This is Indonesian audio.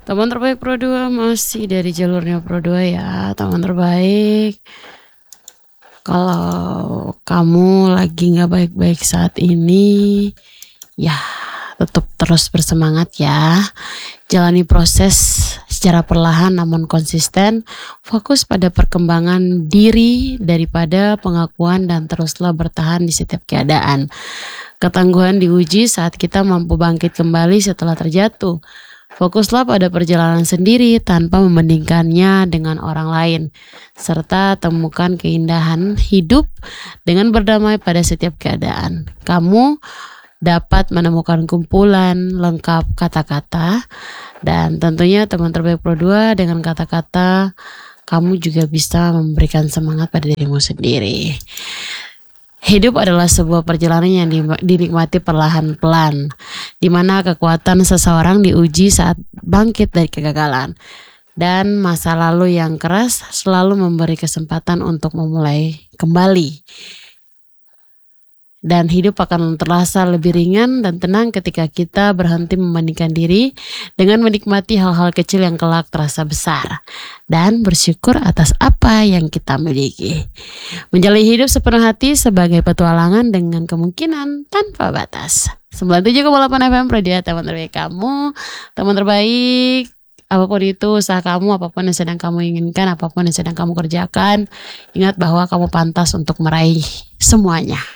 Teman terbaik Pro 2 masih dari jalurnya Pro 2 ya, teman terbaik. Kalau kamu lagi gak baik-baik saat ini, ya tetap terus bersemangat ya. Jalani proses secara perlahan namun konsisten, fokus pada perkembangan diri daripada pengakuan dan teruslah bertahan di setiap keadaan. Ketangguhan diuji saat kita mampu bangkit kembali setelah terjatuh. Fokuslah pada perjalanan sendiri tanpa membandingkannya dengan orang lain, serta temukan keindahan hidup dengan berdamai pada setiap keadaan. Kamu dapat menemukan kumpulan lengkap kata-kata, dan tentunya teman terbaik Pro 2 dengan kata-kata kamu juga bisa memberikan semangat pada dirimu sendiri. Hidup adalah sebuah perjalanan yang dinikmati perlahan-pelan, di mana kekuatan seseorang diuji saat bangkit dari kegagalan. Dan masa lalu yang keras selalu memberi kesempatan untuk memulai kembali. Dan hidup akan terasa lebih ringan dan tenang ketika kita berhenti membandingkan diri dengan menikmati hal-hal kecil yang kelak terasa besar dan bersyukur atas apa yang kita miliki. Menjalani hidup sepenuh hati sebagai petualangan dengan kemungkinan tanpa batas. 97,8 FM Radio, teman terbaik kamu, teman terbaik. Apapun itu usaha kamu, apapun yang sedang kamu inginkan, apapun yang sedang kamu kerjakan, ingat bahwa kamu pantas untuk meraih semuanya.